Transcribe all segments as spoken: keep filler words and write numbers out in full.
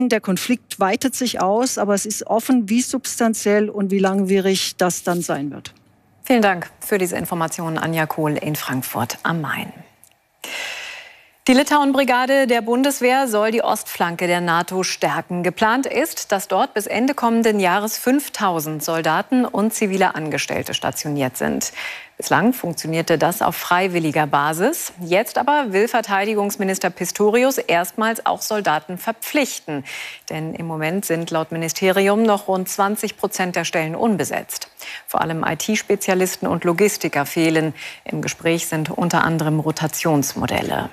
Der Konflikt weitet sich aus, aber es ist offen, wie substanziell und wie langwierig das dann sein wird. Vielen Dank für diese Informationen, Anja Kohl in Frankfurt am Main. Die Litauen-Brigade der Bundeswehr soll die Ostflanke der NATO stärken. Geplant ist, dass dort bis Ende kommenden Jahres fünftausend Soldaten und zivile Angestellte stationiert sind. Bislang funktionierte das auf freiwilliger Basis. Jetzt aber will Verteidigungsminister Pistorius erstmals auch Soldaten verpflichten. Denn im Moment sind laut Ministerium noch rund zwanzig Prozent der Stellen unbesetzt. Vor allem I T-Spezialisten und Logistiker fehlen. Im Gespräch sind unter anderem Rotationsmodelle.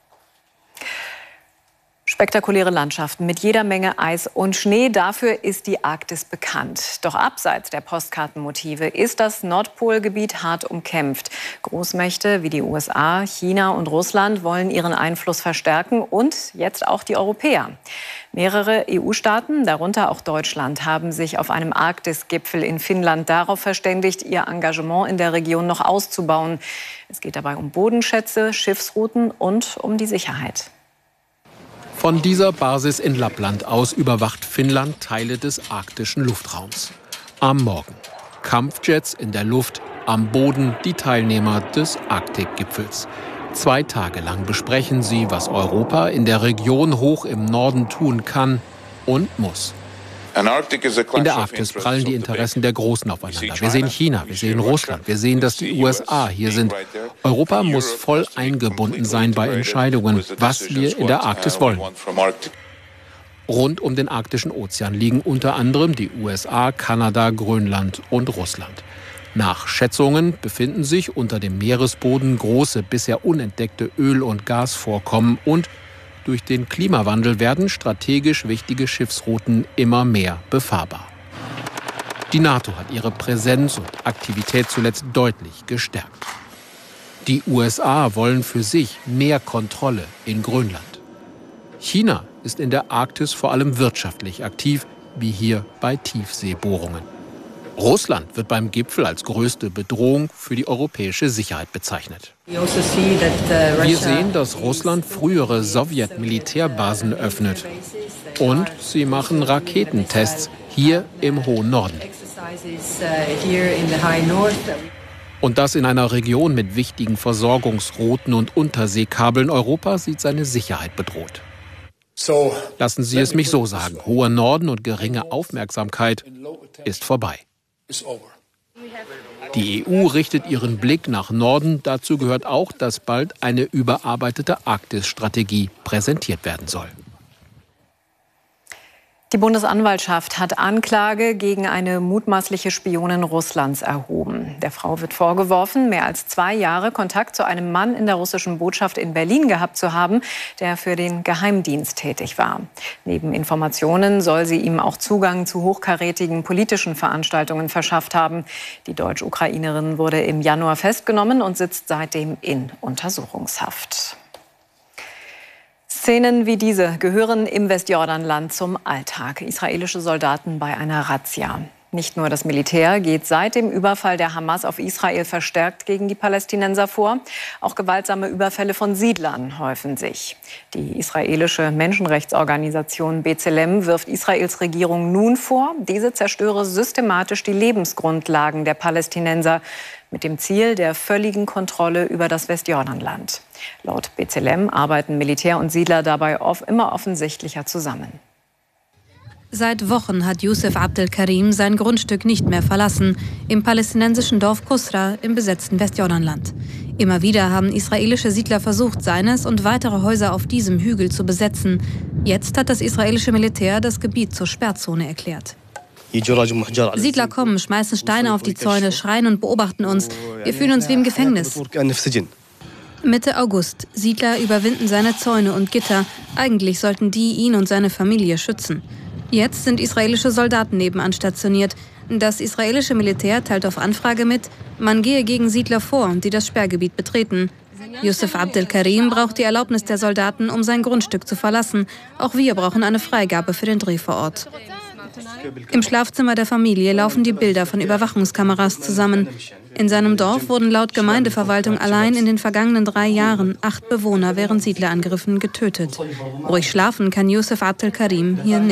Spektakuläre Landschaften mit jeder Menge Eis und Schnee. Dafür ist die Arktis bekannt. Doch abseits der Postkartenmotive ist das Nordpolgebiet hart umkämpft. Großmächte wie die U S A, China und Russland wollen ihren Einfluss verstärken und jetzt auch die Europäer. Mehrere E U-Staaten, darunter auch Deutschland, haben sich auf einem Arktis-Gipfel in Finnland darauf verständigt, ihr Engagement in der Region noch auszubauen. Es geht dabei um Bodenschätze, Schiffsrouten und um die Sicherheit. Von dieser Basis in Lappland aus überwacht Finnland Teile des arktischen Luftraums. Am Morgen Kampfjets in der Luft, am Boden die Teilnehmer des Arktikgipfels. Zwei Tage lang besprechen sie, was Europa in der Region hoch im Norden tun kann und muss. In der Arktis prallen die Interessen der Großen aufeinander. Wir sehen China, wir sehen Russland, wir sehen, dass die U S A hier sind. Europa muss voll eingebunden sein bei Entscheidungen, was wir in der Arktis wollen. Rund um den arktischen Ozean liegen unter anderem die U S A, Kanada, Grönland und Russland. Nach Schätzungen befinden sich unter dem Meeresboden große, bisher unentdeckte Öl- und Gasvorkommen und durch den Klimawandel werden strategisch wichtige Schiffsrouten immer mehr befahrbar. Die NATO hat ihre Präsenz und Aktivität zuletzt deutlich gestärkt. Die U S A wollen für sich mehr Kontrolle in Grönland. China ist in der Arktis vor allem wirtschaftlich aktiv, wie hier bei Tiefseebohrungen. Russland wird beim Gipfel als größte Bedrohung für die europäische Sicherheit bezeichnet. Wir sehen, dass Russland frühere Sowjet-Militärbasen öffnet. Und sie machen Raketentests hier im hohen Norden. Und das in einer Region mit wichtigen Versorgungsrouten und Unterseekabeln. Europa sieht seine Sicherheit bedroht. Lassen Sie es mich so sagen. Hoher Norden und geringe Aufmerksamkeit ist vorbei. Die E U richtet ihren Blick nach Norden. Dazu gehört auch, dass bald eine überarbeitete Arktis-Strategie präsentiert werden soll. Die Bundesanwaltschaft hat Anklage gegen eine mutmaßliche Spionin Russlands erhoben. Der Frau wird vorgeworfen, mehr als zwei Jahre Kontakt zu einem Mann in der russischen Botschaft in Berlin gehabt zu haben, der für den Geheimdienst tätig war. Neben Informationen soll sie ihm auch Zugang zu hochkarätigen politischen Veranstaltungen verschafft haben. Die Deutsch-Ukrainerin wurde im Januar festgenommen und sitzt seitdem in Untersuchungshaft. Szenen wie diese gehören im Westjordanland zum Alltag. Israelische Soldaten bei einer Razzia. Nicht nur das Militär geht seit dem Überfall der Hamas auf Israel verstärkt gegen die Palästinenser vor. Auch gewaltsame Überfälle von Siedlern häufen sich. Die israelische Menschenrechtsorganisation B'Tselem wirft Israels Regierung nun vor, diese zerstöre systematisch die Lebensgrundlagen der Palästinenser mit dem Ziel der völligen Kontrolle über das Westjordanland. Laut B'Tselem arbeiten Militär und Siedler dabei oft immer offensichtlicher zusammen. Seit Wochen hat Youssef Abdelkarim sein Grundstück nicht mehr verlassen, im palästinensischen Dorf Kusra im besetzten Westjordanland. Immer wieder haben israelische Siedler versucht, seines und weitere Häuser auf diesem Hügel zu besetzen. Jetzt hat das israelische Militär das Gebiet zur Sperrzone erklärt. Siedler kommen, schmeißen Steine auf die Zäune, schreien und beobachten uns. Wir fühlen uns wie im Gefängnis. Mitte August. Siedler überwinden seine Zäune und Gitter. Eigentlich sollten die ihn und seine Familie schützen. Jetzt sind israelische Soldaten nebenan stationiert. Das israelische Militär teilt auf Anfrage mit, man gehe gegen Siedler vor, die das Sperrgebiet betreten. Youssef Abdelkarim braucht die Erlaubnis der Soldaten, um sein Grundstück zu verlassen. Auch wir brauchen eine Freigabe für den Dreh vor Ort. Im Schlafzimmer der Familie laufen die Bilder von Überwachungskameras zusammen. In seinem Dorf wurden laut Gemeindeverwaltung allein in den vergangenen drei Jahren acht Bewohner während Siedlerangriffen getötet. Ruhig schlafen kann Youssef Abdelkarim hier nicht.